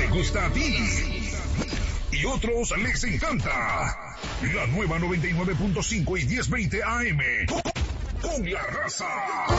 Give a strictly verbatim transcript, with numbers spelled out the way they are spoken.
gusta a ti y otros les encanta. La nueva noventa y nueve punto cinco y diez veinte A M con La Raza.